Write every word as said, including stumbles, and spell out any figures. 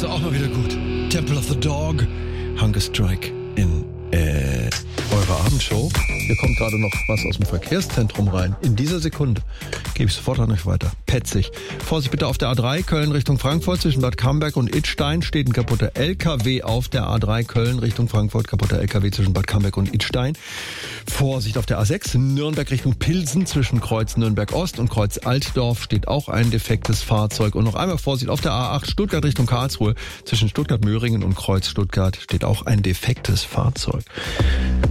ist auch mal wieder gut. Temple of the Dog, Hunger Strike in äh, eurer Abendshow. Hier kommt gerade noch was aus dem Verkehrszentrum rein. In dieser Sekunde gebe ich sofort an euch weiter. Petzig. Vorsicht bitte auf der A drei Köln Richtung Frankfurt. Zwischen Bad Camberg und Idstein steht ein kaputter L K W auf der A drei Köln Richtung Frankfurt. Kaputter L K W zwischen Bad Camberg und Idstein. Vorsicht auf der A sechs Nürnberg Richtung Pilsen. Zwischen Kreuz Nürnberg Ost und Kreuz Altdorf steht auch ein defektes Fahrzeug. Und noch einmal Vorsicht auf der A acht Stuttgart Richtung Karlsruhe. Zwischen Stuttgart-Möhringen und Kreuz Stuttgart steht auch ein defektes Fahrzeug.